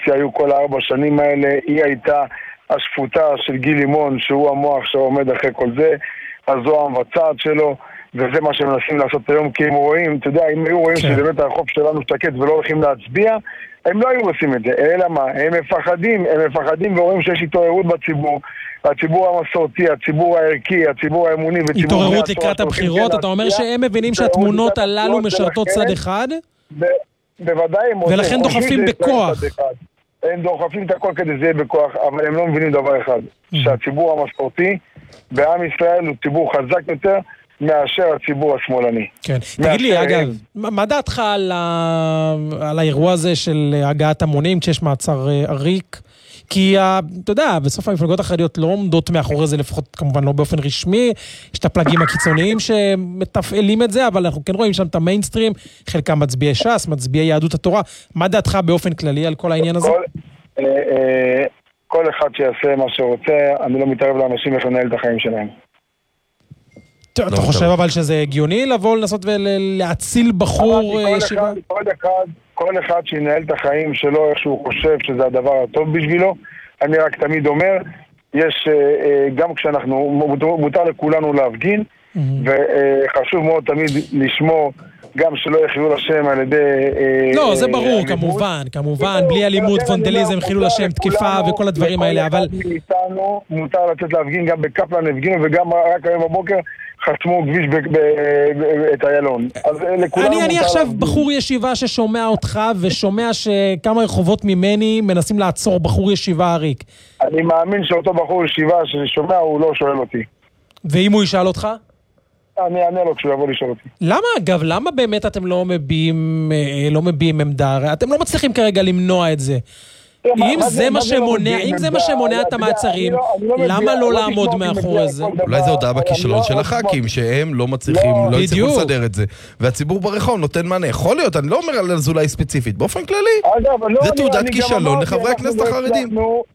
בקואליציה היו כל 4 שנים האלה, היא הייתה השפוטה של גיל לימון, שהוא המוח שעומד אחרי כל זה, אז זו המבצעת שלו, וזה מה שהם מנסים לעשות היום, כי הם רואים, אתה יודע, אם היו רואים שבאמת הרחוב שלנו שקט ולא הולכים להצביע, הם לא היו עושים את זה, אלא מה? הם מפחדים ורואים שיש התעוררות בציבור, הציבור המסורתי, הציבור הערכי, הציבור האמוני, התעוררות לקראת הבחירות, אתה אומר שהם מבינים שהתמונות הללו משרתות צד אחד? בוודאי, ולכן דוחפים בכוח. הם דוחפים את הכל כדי זה יהיה בכוח, אבל הם לא מבינים דבר אחד, שהציבור המסורתי בעם ישראל הוא ציבור חזק יותר מאשר הציבור השמאלני. כן. תגיד לי, אגב, מה דעתך על האירוע הזה של הגעת המונים כשיש מעצר עריק? כי, אתה יודע, בסוף המפלגות החרדיות לא עומדות מאחורי זה, לפחות כמובן לא באופן רשמי, יש את הפלגים הקיצוניים שמתפעלים את זה, אבל אנחנו כן רואים שם את המיינסטרים, חלקם מצביעי ש"ס, מצביעי יהדות התורה. מה דעתך באופן כללי על כל העניין הזה? כל אחד שיעשה מה שרוצה, אני לא מתערב לאנשים איך לנהל את החיים שלהם. אתה חושב אבל שזה הגיוני לבוא לנסות ולהציל בחור ישיבה? כל אחד שינהל את החיים שלו איך שהוא חושב שזה הדבר הטוב בשבילו. אני רק תמיד אומר, יש גם כשאנחנו, מותר לכולנו להפגין, וחשוב מאוד תמיד לשמור גם שלא יחילו לשם על ידי... לא, זה ברור, כמובן, בלי אלימות, ונדליזם, חילו לשם, תקיפה וכל הדברים האלה, אבל... מותר לצאת להפגין, גם בקפלן הפגינו, וגם רק היום בבוקר חסמו כביש את איילון. אני עכשיו בחור ישיבה ששומע אותך, ושומע שכמה רחובות ממני מנסים לעצור בחור ישיבה עריק. אני מאמין שאותו בחור ישיבה ששומע, הוא לא שואל אותי. ואם הוא ישאל אותך? אני אענה לו כשהוא יבוא לשאול אותי. למה, אגב, למה באמת אתם לא מביעים עמדה? אתם לא מצליחים כרגע למנוע את זה. אם זה מה שמונע את המעצרים, למה לא לעמוד מאחורי זה? אולי זה הודעה בכישלון של הח"כים, שהם לא מצליחים, לא יצליחו לסדר את זה. והציבור ברחוב נותן מענה. יכול להיות, אני לא אומר על אזולאי ספציפית, באופן כללי. זה תעודת כישלון לחברי הכנסת החרדים.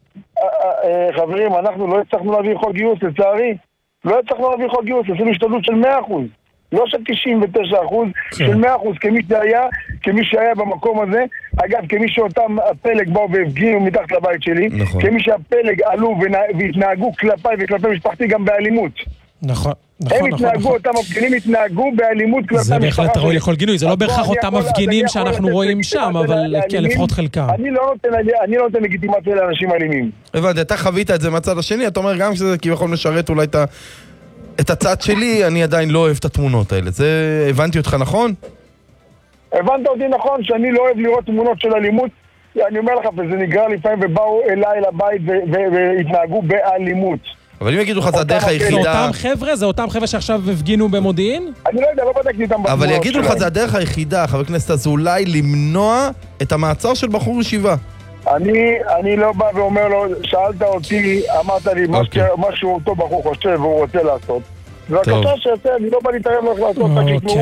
חברים, אנחנו לא הצלחנו להביא חוק גיוס, לצערי. לא הצלחנו להביא חוק גיוס, עשינו השתדלות של 100%. לא של 99%, של 100%, כמי שהיה במקום הזה. אגב, כמי שאותם הפלג באו והפגינו מתחת לבית שלי, כמי שהפלג עלו והתנהגו כלפיי וכלפי משפחתי גם באלימות. נכון. הם התנהגו, אותם מפגינים התנהגו באלימות כלפי משפחה. זה בהחלט ראוי לכל גינוי, זה לא בהכרח אותם מפגינים שאנחנו רואים שם, אבל כן, לפחות חלקם. אני לא נותן לגיטימציה לאנשים אלימים. הבנתי, אתה חווית את זה מהצד השני, אתה אומר גם שזה כביכול משרת אולי את הצד שלי, אני עדיין לא אוהב את התמונות האלה. זה, הבנתי אותך נכון? הבנת אותי נכון, שאני לא אוהב לראות תמונות של אלימות. אני אומר לך, וזה נגרר לפעמים ובאו אליי לבית והתנהגו באלימות. אבל אם יגידו לך, זה הדרך היחידה... זה אותם חבר'ה שעכשיו הפגינו במודיעין? אני לא יודע, לא בדקתי איתם בתמונות. אבל יגידו לך, זה הדרך היחידה, חבר הכנסת אזולאי, למנוע את המעצר של בחור ישיבה. אני לא בא ואומר לו, שאלת אותי, אמרת לי משהו אותו בחור חושב והוא רוצה לעשות. והקשה שעשה, אני לא בא להתערב לך לעשות,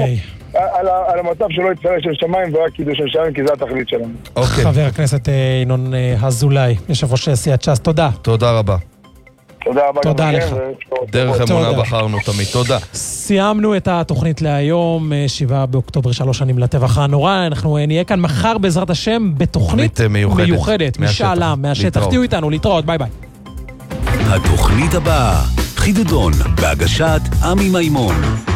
על המצב שלא יצטרך של שמיים ורק קידוש של שמיים, כי זה התכלית שלנו. חבר הכנסת ינון אזולאי, יושב ראש סיעת ש"ס, תודה. תודה רבה. תודה לך. דרך אמונה בחרנו תמיד, תודה. סיימנו את התוכנית להיום, 7 באוקטובר, 3 שנים לטבח הנורא. אנחנו נהיה כאן מחר בעזרת השם בתוכנית מיוחדת, משאל עם, מהשטח. תהיו איתנו, להתראות, ביי ביי. התוכנית הבאה, חידדון, בהגשת עמי מימון.